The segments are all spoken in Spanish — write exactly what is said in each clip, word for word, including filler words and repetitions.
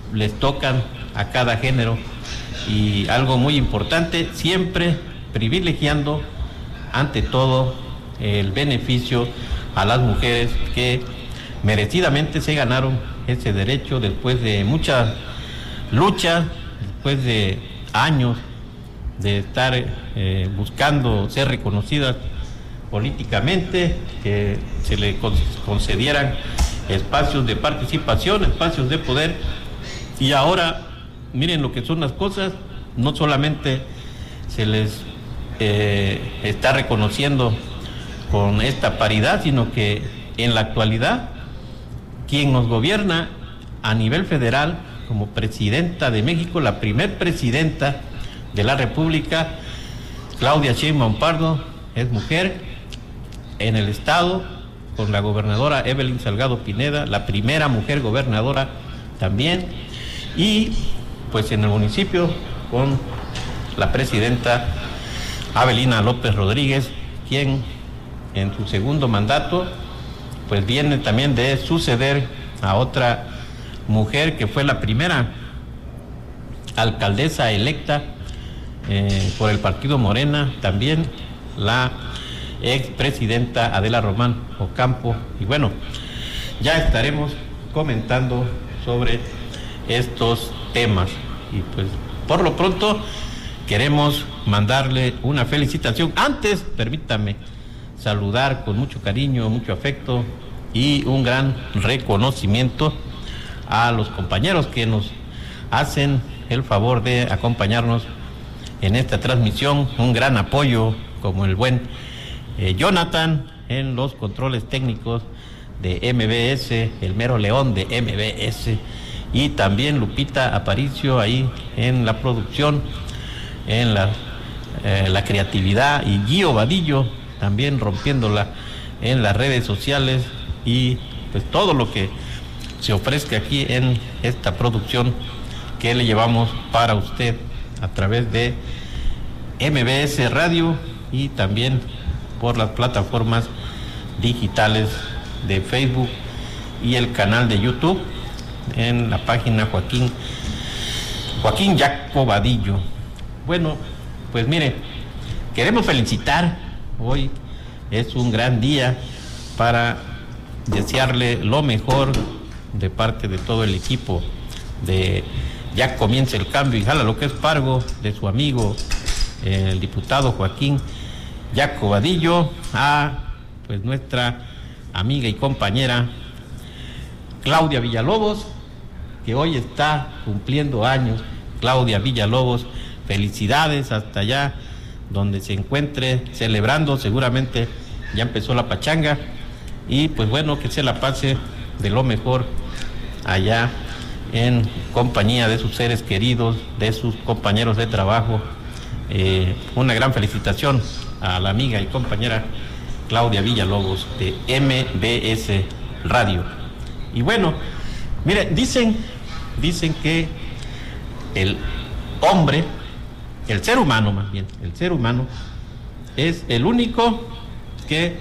les tocan a cada género. Y algo muy importante, siempre privilegiando ante todo el beneficio a las mujeres que merecidamente se ganaron ese derecho después de mucha lucha, después de años de estar eh, buscando ser reconocidas políticamente, que se le concedieran espacios de participación, espacios de poder. Y ahora miren lo que son las cosas, no solamente se les eh, está reconociendo con esta paridad, sino que en la actualidad quien nos gobierna a nivel federal como presidenta de México, la primer presidenta de la República, Claudia Sheinbaum Pardo, es mujer. En el estado, con la gobernadora Evelyn Salgado Pineda, la primera mujer gobernadora también, y pues en el municipio con la presidenta Avelina López Rodríguez, quien en su segundo mandato pues viene también de suceder a otra mujer que fue la primera alcaldesa electa eh, por el partido Morena, también la expresidenta Adela Román Ocampo. Y bueno, ya estaremos comentando sobre estos temas. Y pues por lo pronto queremos mandarle una felicitación. Antes, permítame saludar con mucho cariño, mucho afecto y un gran reconocimiento a los compañeros que nos hacen el favor de acompañarnos en esta transmisión. Un gran apoyo, como el buen eh, Jonathan en los controles técnicos de M B S, el mero león de M B S, y también Lupita Aparicio ahí en la producción, en la, eh, la creatividad, y Gio Vadillo también rompiéndola en las redes sociales, y pues todo lo que se ofrezca aquí en esta producción que le llevamos para usted a través de M B S Radio y también por las plataformas digitales de Facebook y el canal de YouTube en la página Joaquín Joaquín Jaco Vadillo. Bueno, pues mire, queremos felicitar, hoy es un gran día para desearle lo mejor de parte de todo el equipo de Ya Comienza el Cambio y Jala lo que es Pargo, de su amigo el diputado Joaquín Jaco Vadillo, a pues nuestra amiga y compañera Claudia Villalobos, que hoy está cumpliendo años. Claudia Villalobos, felicidades hasta allá donde se encuentre celebrando, seguramente ya empezó la pachanga, y pues bueno, que se la pase de lo mejor allá en compañía de sus seres queridos, de sus compañeros de trabajo. Eh, una gran felicitación a la amiga y compañera Claudia Villalobos de M B S Radio. Y bueno, mire, dicen, dicen que el hombre, el ser humano más bien, el ser humano es el único que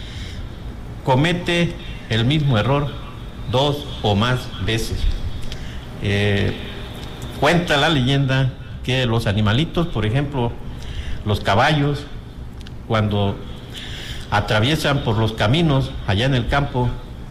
comete el mismo error dos o más veces. Eh, cuenta la leyenda que los animalitos, por ejemplo, los caballos, cuando atraviesan por los caminos allá en el campo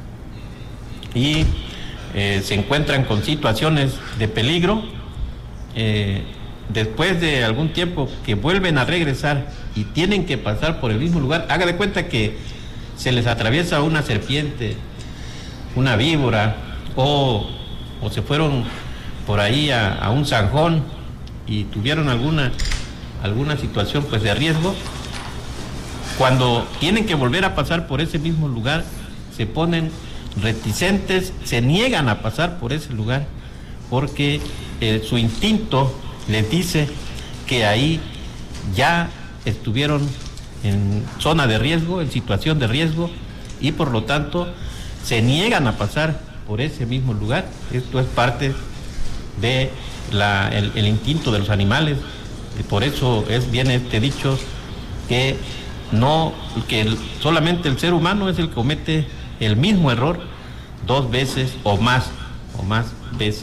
y eh, se encuentran con situaciones de peligro, eh, después de algún tiempo que vuelven a regresar y tienen que pasar por el mismo lugar, haga de cuenta que se les atraviesa una serpiente, una víbora, o, o se fueron por ahí a, a un zanjón y tuvieron alguna, alguna situación pues de riesgo. Cuando tienen que volver a pasar por ese mismo lugar, se ponen reticentes, se niegan a pasar por ese lugar porque eh, su instinto les dice que ahí ya estuvieron en zona de riesgo, en situación de riesgo, y por lo tanto se niegan a pasar por ese mismo lugar. Esto es parte de la, el, el instinto de los animales, y por eso es bien este dicho que no, que el, solamente el ser humano es el que comete el mismo error dos veces o más, o más veces.